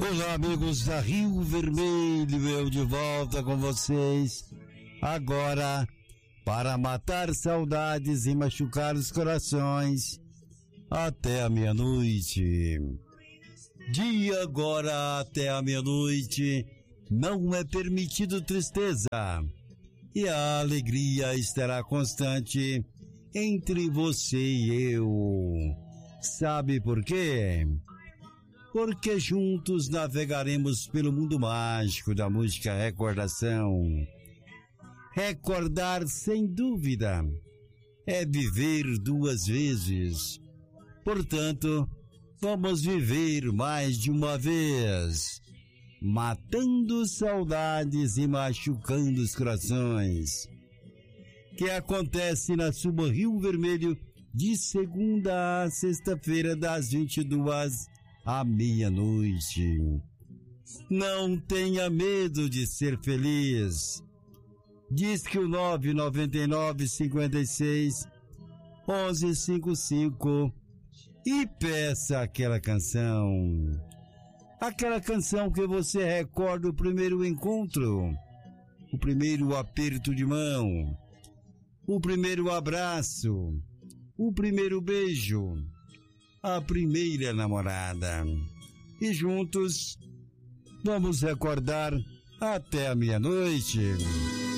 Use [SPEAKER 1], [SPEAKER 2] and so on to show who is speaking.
[SPEAKER 1] Olá, amigos da Rio Vermelho, eu de volta com vocês, agora, para matar saudades e machucar os corações, até a meia-noite. De agora até a meia-noite, não é permitido tristeza, e a alegria estará constante entre você e eu. Sabe por quê? Porque juntos navegaremos pelo mundo mágico da música Recordação. Recordar, sem dúvida, é viver duas vezes. Portanto, vamos viver mais de uma vez, matando saudades e machucando os corações. Que acontece na Suba Rio Vermelho de segunda a sexta-feira, das 22 à meia-noite. Não tenha medo de ser feliz. Diz que o 999-56-1155 e peça aquela canção. Aquela canção que você recorda o primeiro encontro, o primeiro aperto de mão, o primeiro abraço, o primeiro beijo, a primeira namorada. E juntos vamos recordar até a meia-noite.